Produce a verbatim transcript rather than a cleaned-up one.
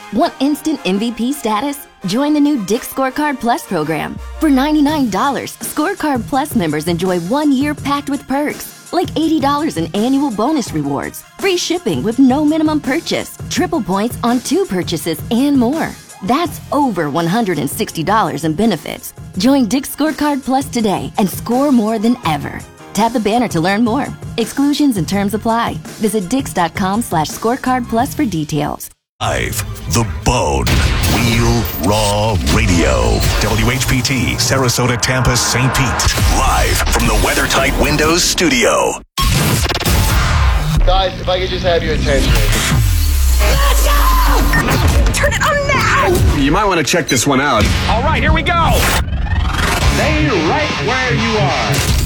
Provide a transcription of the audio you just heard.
Want instant M V P status? Join the new Dick's Scorecard Plus program. For ninety-nine dollars, Scorecard Plus members enjoy one year packed with perks, like eighty dollars in annual bonus rewards, free shipping with no minimum purchase, triple points on two purchases, and more. That's over one hundred sixty dollars in benefits. Join Dick's Scorecard Plus today and score more than ever. Tap the banner to learn more. Exclusions and terms apply. Visit dix.com slash scorecard plus for details. Live, The Bone, Real Raw Radio. W H P T, Sarasota, Tampa, Saint Pete. Live from the WeatherTight Windows studio. Guys, if I could just have your attention. Let's go! Turn it on now! You might want to check this one out. All right, here we go. Stay right where you are.